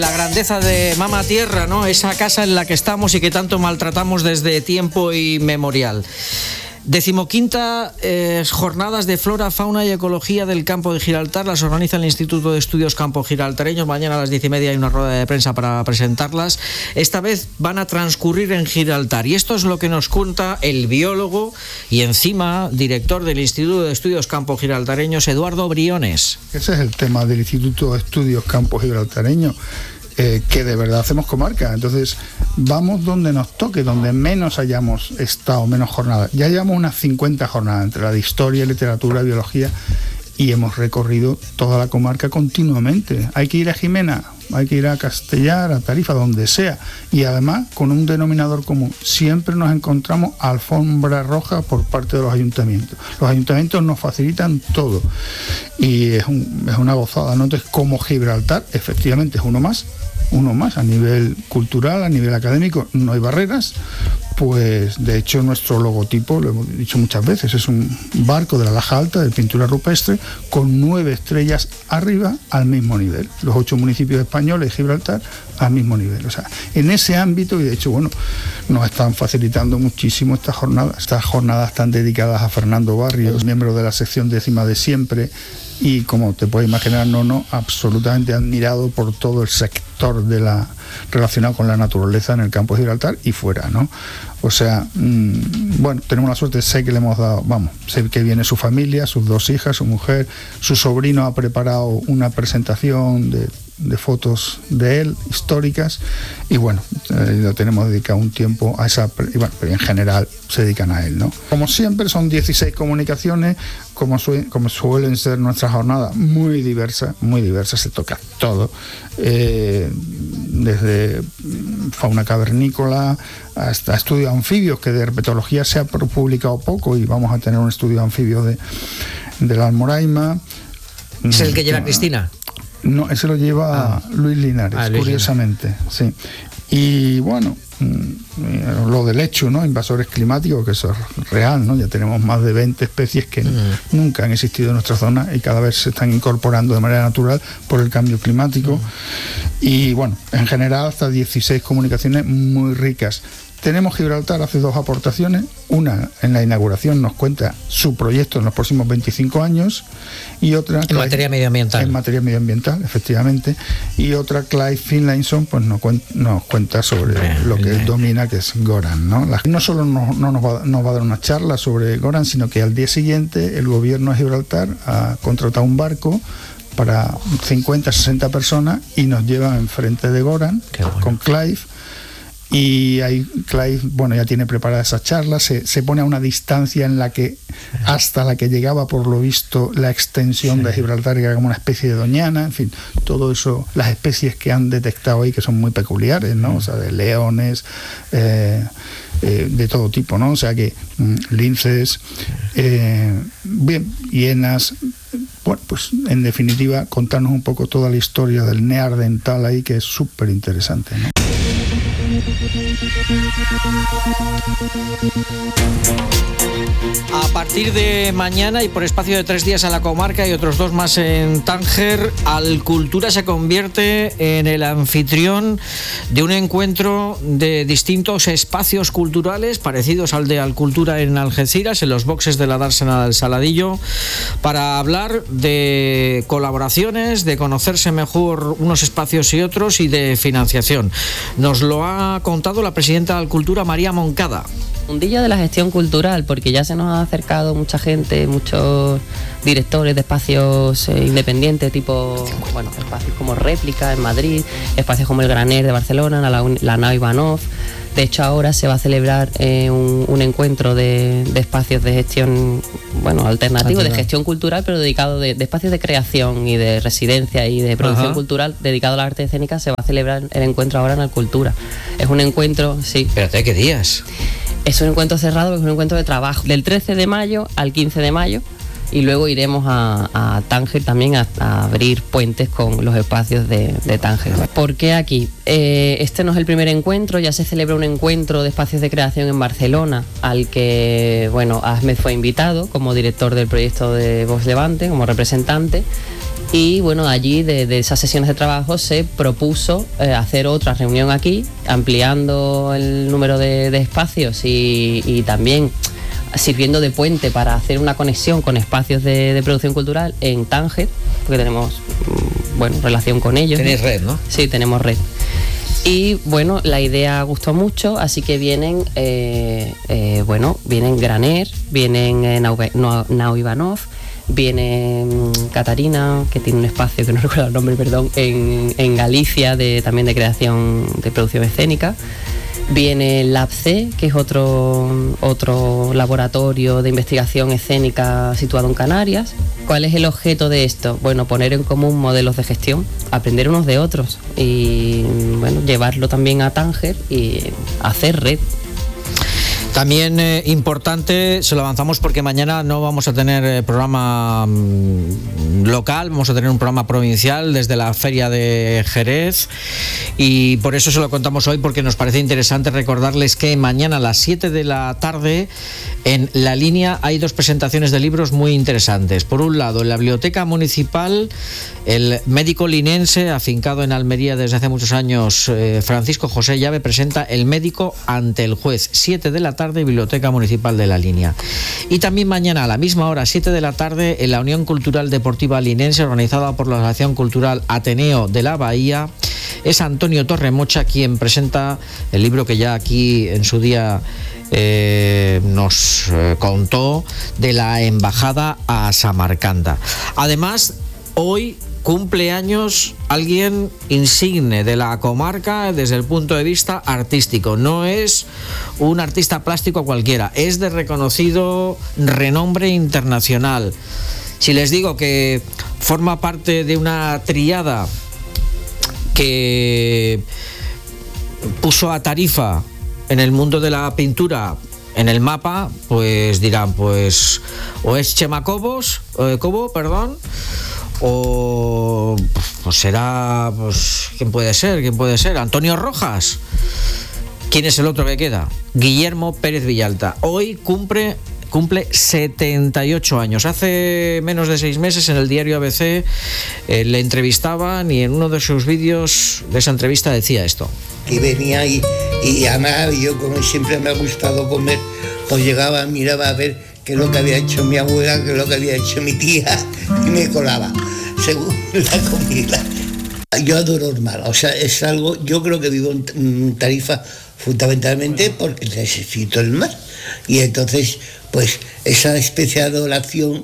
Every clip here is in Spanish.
La grandeza de Mama Tierra, ¿no? Esa casa en la que estamos y que tanto maltratamos desde tiempo inmemorial. 15ª jornadas de flora, fauna y ecología del campo de Gibraltar. Las organiza el Instituto de Estudios Campo Gibraltareños. Mañana a las 10:30 hay una rueda de prensa para presentarlas. Esta vez van a transcurrir en Gibraltar. Y esto es lo que nos cuenta el biólogo y encima director del Instituto de Estudios Campo Gibraltareños, Eduardo Briones. Ese es el tema del Instituto de Estudios Campo Gibraltareños. Que de verdad hacemos comarca. Entonces vamos donde nos toque, donde menos hayamos estado, menos jornadas. Ya llevamos unas 50 jornadas entre la de historia, literatura, biología, y hemos recorrido toda la comarca continuamente. Hay que ir a Jimena, hay que ir a Castellar, a Tarifa, donde sea, y además con un denominador común. Siempre nos encontramos alfombra roja por parte de los ayuntamientos. Los ayuntamientos nos facilitan todo y es una gozada, ¿no? Entonces, como Gibraltar, efectivamente es uno más a nivel cultural, a nivel académico, no hay barreras. Pues de hecho nuestro logotipo, lo hemos dicho muchas veces, es un barco de la Laja Alta de pintura rupestre con 9 estrellas arriba al mismo nivel. Los 8 municipios españoles de Gibraltar al mismo nivel. O sea, en ese ámbito, y de hecho, bueno, nos están facilitando muchísimo estas jornadas. Estas jornadas están dedicadas a Fernando Barrios, miembro de la sección 10ª de siempre, y como te puedes imaginar, Nono, absolutamente admirado por todo el sector relacionado con la naturaleza en el campo de Gibraltar y fuera, ¿no? O sea, bueno, tenemos la suerte, sé que le hemos dado, sé que viene su familia, sus 2 hijas, su mujer, su sobrino ha preparado una presentación de fotos de él, históricas, y bueno, lo tenemos dedicado un tiempo a esa, y bueno, pero en general se dedican a él, ¿no? Como siempre, son 16 comunicaciones, como suelen ser nuestras jornadas, muy diversas, se toca todo, desde fauna cavernícola hasta estudios anfibios, que de herpetología se ha publicado poco, y vamos a tener un estudio de anfibios de la Almoraima. ¿Es el que lleva Cristina? No, ese lo lleva Luis Linares, curiosamente, sí. Y bueno, lo del hecho, ¿no? Invasores climáticos, que eso es real, ¿no? Ya tenemos más de 20 especies que nunca han existido en nuestra zona y cada vez se están incorporando de manera natural por el cambio climático. Y bueno, en general hasta 16 comunicaciones muy ricas. Tenemos Gibraltar, hace 2 aportaciones. Una, en la inauguración, nos cuenta su proyecto en los próximos 25 años, y otra... En materia medioambiental. En materia medioambiental, efectivamente. Y otra, Clive Finlayson, pues nos cuenta sobre lo que él domina, que es Goran, ¿no? No solo nos va a dar una charla sobre Goran, sino que al día siguiente el gobierno de Gibraltar ha contratado un barco para 50, 60 personas y nos llevan enfrente de Goran, con Clive. Y ahí Clive, bueno, ya tiene preparada esa charla, se pone a una distancia en la que, hasta la que llegaba por lo visto la extensión de Gibraltar, que era como una especie de doñana, en fin, todo eso, las especies que han detectado ahí, que son muy peculiares, ¿no? O sea, de leones, de todo tipo, ¿no? O sea que linces, bien, hienas. Bueno, pues en definitiva, contarnos un poco toda la historia del neandertal ahí, que es súper interesante, ¿no? A partir de mañana y por espacio de 3 días a la comarca y otros 2 más en Tánger, Alcultura se convierte en el anfitrión de un encuentro de distintos espacios culturales parecidos al de Alcultura en Algeciras, en los boxes de la dársena del Saladillo, para hablar de colaboraciones, de conocerse mejor unos espacios y otros y de financiación. Nos lo ha contado la presidenta de Alcultura, María Moncada. Mundillo de la gestión cultural, porque ya se nos ha acercado mucha gente, muchos directores de espacios independientes, tipo, bueno, espacios como Réplica en Madrid, espacios como el Graner de Barcelona, la nao Ivanov. De hecho, ahora se va a celebrar un encuentro de espacios de gestión, bueno, alternativo, de gestión cultural, pero dedicado de espacios de creación y de residencia y de producción cultural dedicado a la arte escénica. Se va a celebrar el encuentro ahora en Alcultura. Es un encuentro, sí. Espérate, ¿qué días? Es un encuentro cerrado, es un encuentro de trabajo, del 13 de mayo al 15 de mayo. Y luego iremos a Tánger también a abrir puentes con los espacios de Tánger. ¿Por qué aquí? Este no es el primer encuentro, ya se celebra un encuentro de espacios de creación en Barcelona, al que, bueno, Ahmed fue invitado como director del proyecto de Vox Levante, como representante. Y bueno, allí de esas sesiones de trabajo se propuso hacer otra reunión aquí, ampliando el número de espacios y también sirviendo de puente para hacer una conexión con espacios de producción cultural en Tánger, porque tenemos relación con ellos. Tenéis red, ¿no? Sí, tenemos red. Y bueno, la idea gustó mucho, así que vienen Graner, vienen Nao Ivanov, viene Catarina, que tiene un espacio que no recuerdo el nombre, perdón, en Galicia, también de creación de producción escénica. Viene LabC, que es otro laboratorio de investigación escénica situado en Canarias. ¿Cuál es el objeto de esto? Bueno, poner en común modelos de gestión, aprender unos de otros y llevarlo también a Tánger y hacer red. También importante, se lo avanzamos porque mañana no vamos a tener programa local, vamos a tener un programa provincial desde la Feria de Jerez, y por eso se lo contamos hoy, porque nos parece interesante recordarles que mañana a las 7 de la tarde en La Línea hay 2 presentaciones de libros muy interesantes. Por un lado, en la Biblioteca Municipal, el médico linense afincado en Almería desde hace muchos años, Francisco José Llave, presenta El médico ante el juez, 7 de la tarde, Biblioteca Municipal de La Línea. Y también mañana a la misma hora, 7 de la tarde, en la Unión Cultural Deportiva Linense, organizada por la Asociación Cultural Ateneo de la Bahía, es Antonio Torremocha quien presenta el libro que ya aquí en su día nos contó, de la embajada a Samarcanda. Además, hoy cumpleaños alguien insigne de la comarca desde el punto de vista artístico. No es un artista plástico cualquiera, es de reconocido renombre internacional. Si les digo que forma parte de una triada que puso a Tarifa en el mundo de la pintura en el mapa, pues dirán, pues o es Chema Cobo, o pues será, pues ¿quién puede ser? Antonio Rojas. ¿Quién es el otro que queda? Guillermo Pérez Villalta. Hoy cumple 78 años. Hace menos de 6 meses en el diario ABC le entrevistaban, y en uno de sus vídeos de esa entrevista decía esto. Que venía y además yo, como siempre me ha gustado comer, pues llegaba, miraba a ver qué es lo que había hecho mi abuela, qué es lo que había hecho mi tía, y me colaba según la comida. Yo adoro el mar, o sea, es algo, yo creo que vivo en Tarifa fundamentalmente porque necesito el mar, y entonces pues esa especie de adoración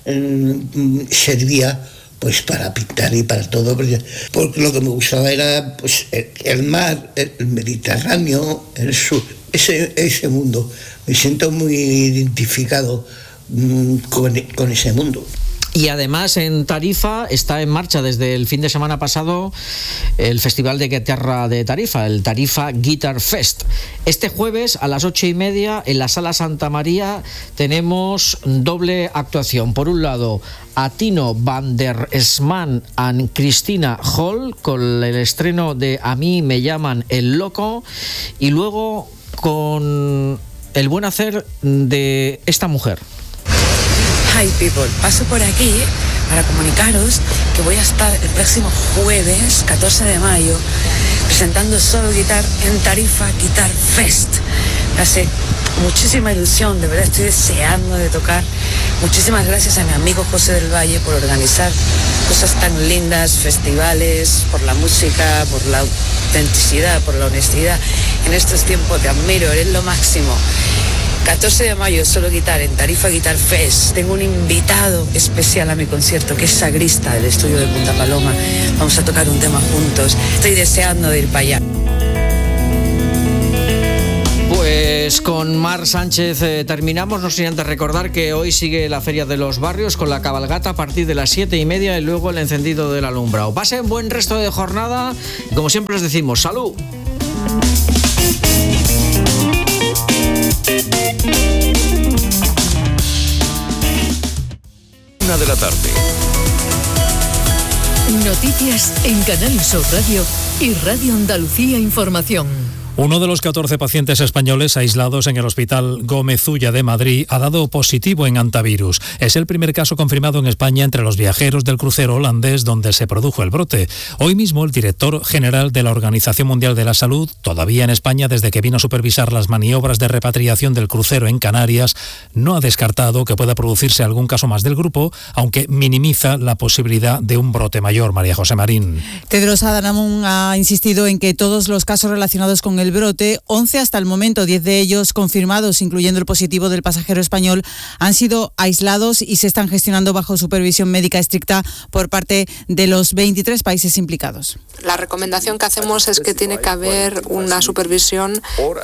servía pues para pintar y para todo, porque lo que me gustaba era pues el mar, el Mediterráneo, el sur, ese mundo. Me siento muy identificado con ese mundo. Y además en Tarifa está en marcha desde el fin de semana pasado el Festival de Guitarra de Tarifa, el Tarifa Guitar Fest. Este jueves a las 8:30 en la Sala Santa María tenemos doble actuación. Por un lado, a Tino van der Sman y Cristina Hall con el estreno de A mí me llaman el loco, y luego con el buen hacer de esta mujer. Hi people, paso por aquí para comunicaros que voy a estar el próximo jueves 14 de mayo presentando solo guitarra en Tarifa Guitar Fest. Me hace muchísima ilusión, de verdad estoy deseando de tocar. Muchísimas gracias a mi amigo José del Valle por organizar cosas tan lindas, festivales, por la música, por la autenticidad, por la honestidad. En estos tiempos te admiro, eres lo máximo. 14 de mayo, solo guitarra en Tarifa Guitar Fest. Tengo un invitado especial a mi concierto, que es Sagrista, del estudio de Punta Paloma. Vamos a tocar un tema juntos. Estoy deseando de ir para allá. Pues con Mar Sánchez terminamos, no sin antes recordar que hoy sigue la Feria de los Barrios con la cabalgata a partir de las 7:30 y luego el encendido del alumbrado. Pasen buen resto de jornada y, como siempre les decimos, ¡salud! Una de la tarde. Noticias en Canal Sur Radio y Radio Andalucía Información. Uno de los 14 pacientes españoles aislados en el Hospital Gómez Ulla de Madrid ha dado positivo en hantavirus. Es el primer caso confirmado en España entre los viajeros del crucero holandés donde se produjo el brote. Hoy mismo el director general de la Organización Mundial de la Salud, todavía en España desde que vino a supervisar las maniobras de repatriación del crucero en Canarias, no ha descartado que pueda producirse algún caso más del grupo, aunque minimiza la posibilidad de un brote mayor. María José Marín. Tedros Adhanom ha insistido en que todos los casos relacionados con el brote, 11 hasta el momento, 10 de ellos confirmados, incluyendo el positivo del pasajero español, han sido aislados y se están gestionando bajo supervisión médica estricta por parte de los 23 países implicados. La recomendación que hacemos es que tiene que haber una supervisión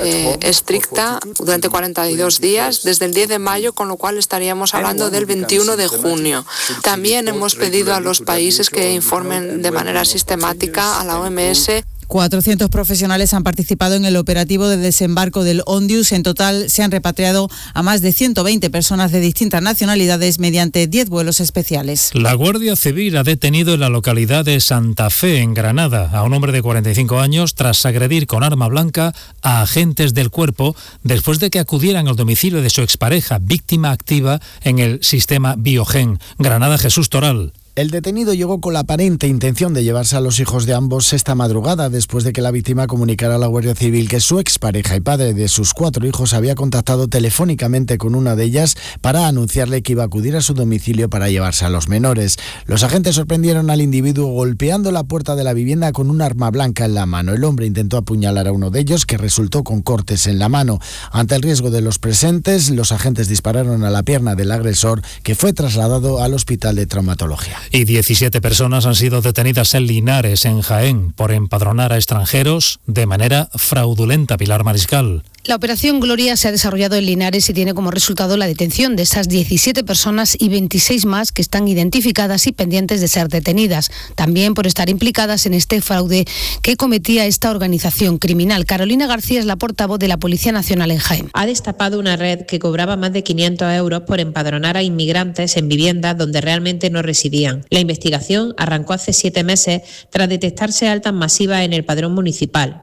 estricta durante 42 días, desde el 10 de mayo, con lo cual estaríamos hablando del 21 de junio. También hemos pedido a los países que informen de manera sistemática a la OMS. 400 profesionales han participado en el operativo de desembarco del Ondius. En total se han repatriado a más de 120 personas de distintas nacionalidades mediante 10 vuelos especiales. La Guardia Civil ha detenido en la localidad de Santa Fe, en Granada, a un hombre de 45 años tras agredir con arma blanca a agentes del cuerpo después de que acudieran al domicilio de su expareja, víctima activa en el sistema Biogen. Granada, Jesús Toral. El detenido llegó con la aparente intención de llevarse a los hijos de ambos esta madrugada, después de que la víctima comunicara a la Guardia Civil que su expareja y padre de sus 4 hijos había contactado telefónicamente con una de ellas para anunciarle que iba a acudir a su domicilio para llevarse a los menores. Los agentes sorprendieron al individuo golpeando la puerta de la vivienda con un arma blanca en la mano. El hombre intentó apuñalar a uno de ellos, que resultó con cortes en la mano. Ante el riesgo de los presentes, los agentes dispararon a la pierna del agresor, que fue trasladado al hospital de traumatología. Y 17 personas han sido detenidas en Linares, en Jaén, por empadronar a extranjeros de manera fraudulenta. Pilar Mariscal. La operación Gloria se ha desarrollado en Linares y tiene como resultado la detención de esas 17 personas y 26 más que están identificadas y pendientes de ser detenidas, también por estar implicadas en este fraude que cometía esta organización criminal. Carolina García es la portavoz de la Policía Nacional en Jaén. Ha destapado una red que cobraba más de 500 euros por empadronar a inmigrantes en viviendas donde realmente no residían. La investigación arrancó hace 7 meses tras detectarse altas masivas en el padrón municipal.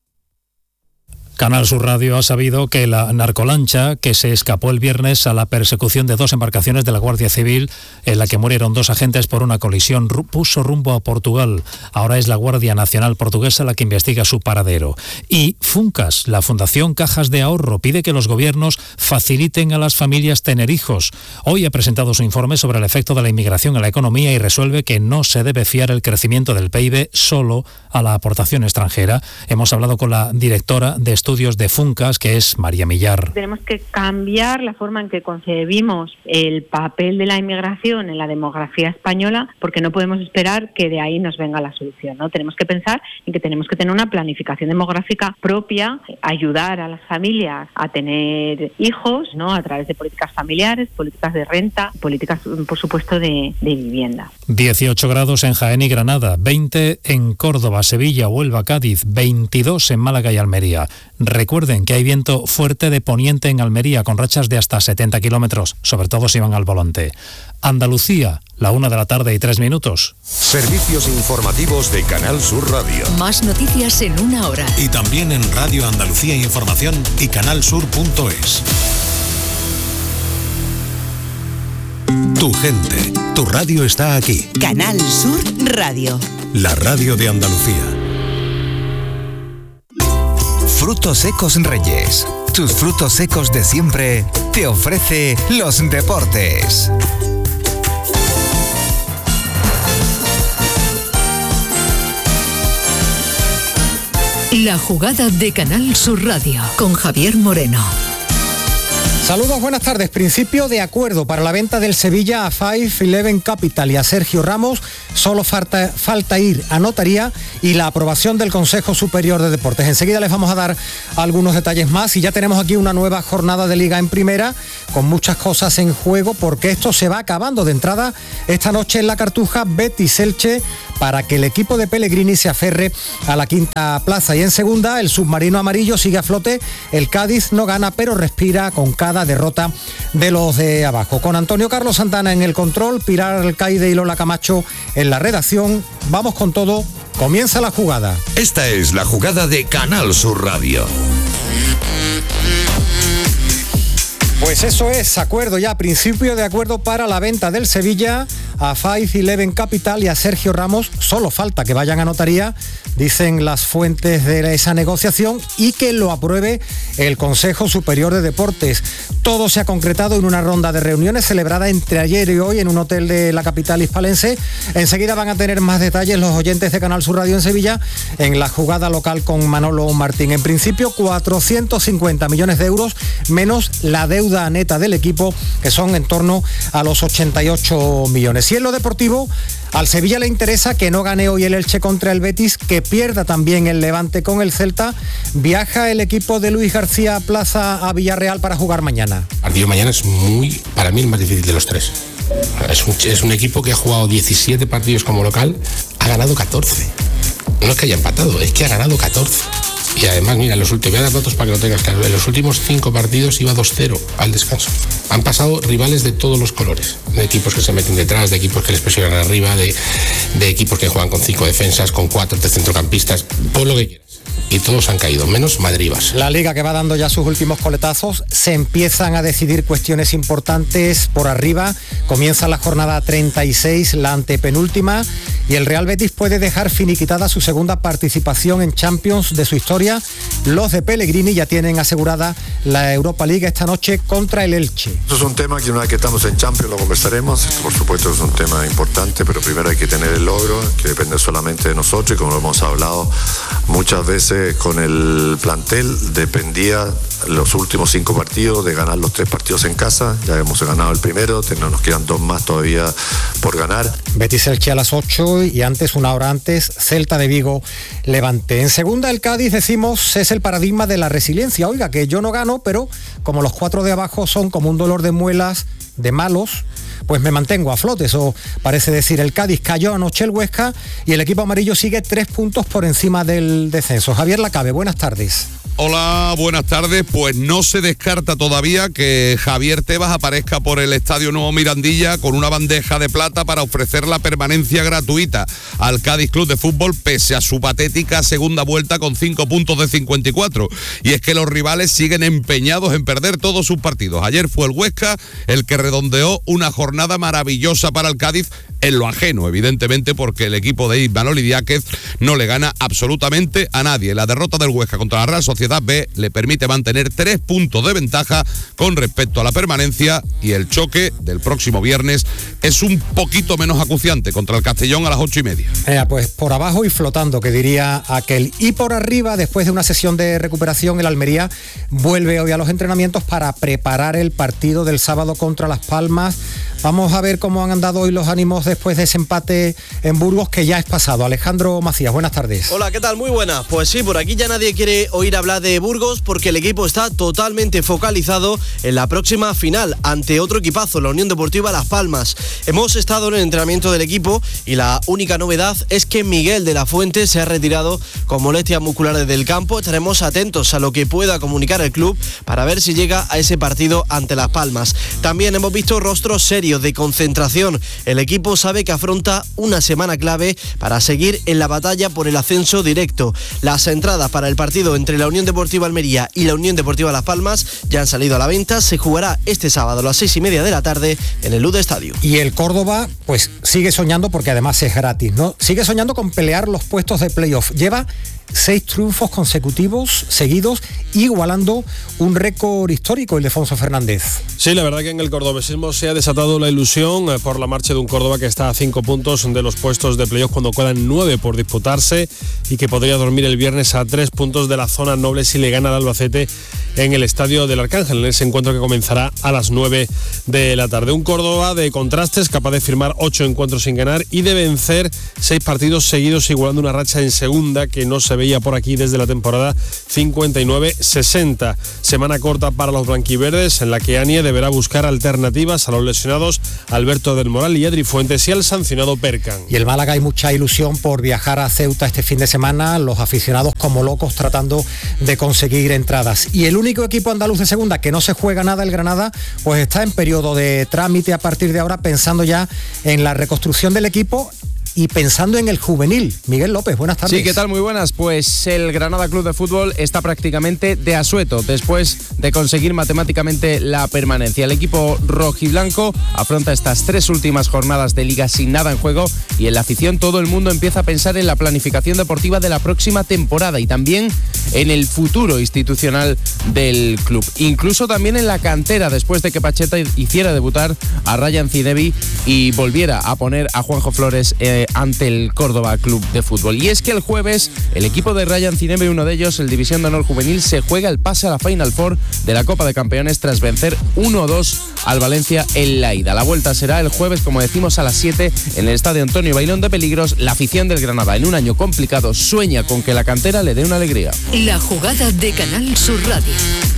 Canal Sur Radio ha sabido que la narcolancha que se escapó el viernes a la persecución de 2 embarcaciones de la Guardia Civil, en la que murieron 2 agentes por una colisión, puso rumbo a Portugal. Ahora es la Guardia Nacional Portuguesa la que investiga su paradero. Y Funcas, la Fundación Cajas de Ahorro, pide que los gobiernos faciliten a las familias tener hijos. Hoy ha presentado su informe sobre el efecto de la inmigración en la economía y resuelve que no se debe fiar el crecimiento del PIB solo a la aportación extranjera. Hemos hablado con la directora de estudios de Funcas, que es María Millar. Tenemos que cambiar la forma en que concebimos el papel de la inmigración en la demografía española, porque no podemos esperar que de ahí nos venga la solución, ¿no? Tenemos que pensar en que tenemos que tener una planificación demográfica propia, ayudar a las familias a tener hijos, ¿no? A través de políticas familiares, políticas de renta, políticas, por supuesto, de vivienda. 18 grados en Jaén y Granada, 20 en Córdoba, Sevilla, Huelva, Cádiz, 22 en Málaga y Almería. Recuerden que hay viento fuerte de poniente en Almería con rachas de hasta 70 kilómetros, sobre todo si van al volante. Andalucía, la 1:03 PM. Servicios informativos de Canal Sur Radio. Más noticias en 1 hora. Y también en Radio Andalucía Información y canalsur.es. Tu gente, tu radio está aquí. Canal Sur Radio. La radio de Andalucía. Frutos Secos Reyes. Tus frutos secos de siempre te ofrece los deportes. La jugada de Canal Sur Radio con Javier Moreno. Saludos, buenas tardes. Principio de acuerdo para la venta del Sevilla a 5-11 Capital y a Sergio Ramos. Solo falta ir a notaría y la aprobación del Consejo Superior de Deportes. Enseguida les vamos a dar algunos detalles más y ya tenemos aquí una nueva jornada de Liga en Primera con muchas cosas en juego porque esto se va acabando. De entrada, esta noche en la Cartuja, Betis Elche, para que el equipo de Pellegrini se aferre a la quinta plaza. Y en segunda, el submarino amarillo sigue a flote. El Cádiz no gana, pero respira con cada derrota de los de abajo. Con Antonio Carlos Santana en el control, Pilar Alcaide y Lola Camacho en la redacción. Vamos con todo. Comienza la jugada. Esta es la jugada de Canal Sur Radio. Pues eso es, acuerdo ya, principio de acuerdo para la venta del Sevilla a 5-11 Capital y a Sergio Ramos. Solo falta que vayan a notaría, dicen las fuentes de esa negociación, y que lo apruebe el Consejo Superior de Deportes. Todo se ha concretado en una ronda de reuniones celebrada entre ayer y hoy en un hotel de la capital hispalense. Enseguida van a tener más detalles los oyentes de Canal Sur Radio en Sevilla en la jugada local con Manolo Martín. En principio, 450 millones de euros menos la deuda neta del equipo, que son en torno a los 88 millones. Y en lo deportivo, al Sevilla le interesa que no gane hoy el Elche contra el Betis, que pierda también el Levante con el Celta. Viaja el equipo de Luis García Plaza a Villarreal para jugar mañana. El partido mañana es para mí el más difícil de los tres. Es un equipo que ha jugado 17 partidos como local, ha ganado 14. No es que haya empatado, es que ha ganado 14. Y además, mira, voy a dar datos para que lo tengas claro. En los últimos 5 partidos iba 2-0 al descanso. Han pasado rivales de todos los colores, de equipos que se meten detrás, de equipos que les presionan arriba, de equipos que juegan con 5 defensas, con 4 de centrocampistas, por lo que quieras. Y todos han caído, menos Madrid-Barça. La Liga, que va dando ya sus últimos coletazos, se empiezan a decidir cuestiones importantes por arriba. Comienza la jornada 36, la antepenúltima, y el Real Betis puede dejar finiquitada su segunda participación en Champions de su historia. Los de Pellegrini ya tienen asegurada la Europa League esta noche contra el Elche. Eso es un tema que una vez que estamos en Champions lo conversaremos. Por supuesto es un tema importante, pero primero hay que tener el logro, que depende solamente de nosotros, y como lo hemos hablado muchas veces con el plantel, dependía los últimos 5 partidos de ganar los 3 partidos en casa. Ya hemos ganado el primero, nos quedan 2 más todavía por ganar. Betis Elche a las 8 y antes, una hora antes, Celta de Vigo Levante. En segunda, el Cádiz, decimos, es el paradigma de la resiliencia. Oiga, que yo no gano, pero como los 4 de abajo son como un dolor de muelas de malos, pues me mantengo a flote. Eso parece decir el Cádiz. Cayó anoche el Huesca y el equipo amarillo sigue 3 puntos por encima del descenso. Javier Lacabe, buenas tardes. Hola, buenas tardes. Pues no se descarta todavía que Javier Tebas aparezca por el Estadio Nuevo Mirandilla con una bandeja de plata para ofrecer la permanencia gratuita al Cádiz Club de Fútbol, pese a su patética segunda vuelta con 5 puntos de 54. Y es que los rivales siguen empeñados en perder todos sus partidos. Ayer fue el Huesca el que redondeó una jornada maravillosa para el Cádiz, en lo ajeno, evidentemente, porque el equipo de Imanol Idiáquez no le gana absolutamente a nadie. La derrota del Huesca contra la Real Sociedad B le permite mantener 3 puntos de ventaja con respecto a la permanencia, y el choque del próximo viernes es un poquito menos acuciante contra el Castellón a las 8:30. Pues por abajo y flotando, que diría aquel. Y por arriba, después de una sesión de recuperación, el Almería vuelve hoy a los entrenamientos para preparar el partido del sábado contra Las Palmas. Vamos a ver cómo han andado hoy los ánimos después de ese empate en Burgos, que ya es pasado. Alejandro Macías, buenas tardes. Hola, ¿qué tal? Muy buenas. Pues sí, por aquí ya nadie quiere oír hablar de Burgos, porque el equipo está totalmente focalizado en la próxima final ante otro equipazo, la Unión Deportiva Las Palmas. Hemos estado en el entrenamiento del equipo y la única novedad es que Miguel de la Fuente se ha retirado con molestias musculares del campo. Estaremos atentos a lo que pueda comunicar el club para ver si llega a ese partido ante Las Palmas. También hemos visto rostros serios de concentración. El equipo sabe que afronta una semana clave para seguir en la batalla por el ascenso directo. Las entradas para el partido entre la Unión Deportiva Almería y la Unión Deportiva Las Palmas ya han salido a la venta. Se jugará este sábado a las 6:30 de la tarde en el Lude Estadio. Y el Córdoba, pues sigue soñando, porque además es gratis, ¿no? Sigue soñando con pelear los puestos de playoff. Lleva 6 triunfos consecutivos seguidos, igualando un récord histórico, el de Ildefonso Fernández. Sí, la verdad que en el cordobesismo se ha desatado la ilusión por la marcha de un Córdoba que está a 5 puntos de los puestos de playoff cuando quedan 9 por disputarse, y que podría dormir el viernes a 3 puntos de la zona noble si le gana al Albacete en el Estadio del Arcángel, en ese encuentro que comenzará a las 9 de la tarde. Un Córdoba de contrastes, capaz de firmar 8 encuentros sin ganar y de vencer 6 partidos seguidos, igualando una racha en segunda que no se veía por aquí desde la temporada 59-60. Semana corta para los blanquiverdes, en la que Anie deberá buscar alternativas a los lesionados Alberto del Moral y Adri Fuentes y al sancionado Percan. Y el Málaga hay mucha ilusión por viajar a Ceuta este fin de semana, los aficionados como locos tratando de conseguir entradas. Y el único equipo andaluz de segunda que no se juega nada, el Granada, pues está en periodo de trámite a partir de ahora, pensando ya en la reconstrucción del equipo y pensando en el juvenil. Miguel López, buenas tardes. Sí, ¿qué tal? Muy buenas. Pues el Granada Club de Fútbol está prácticamente de asueto después de conseguir matemáticamente la permanencia. El equipo rojiblanco afronta estas 3 últimas jornadas de liga sin nada en juego y en la afición todo el mundo empieza a pensar en la planificación deportiva de la próxima temporada y también en el futuro institucional del club. Incluso también en la cantera, después de que Pacheta hiciera debutar a Ryan Zinebi y volviera a poner a Juanjo Flores ante el Córdoba Club de Fútbol. Y es que el jueves el equipo de Ryan Zinebi, uno de ellos, el División de Honor Juvenil, se juega el pase a la Final Four de la Copa de Campeones tras vencer 1-2 al Valencia en la ida. La vuelta será el jueves, como decimos, a las 7 en el Estadio Antonio Bailón de Peligros. La afición del Granada, en un año complicado, sueña con que la cantera le dé una alegría. La jugada de Canal Sur Radio.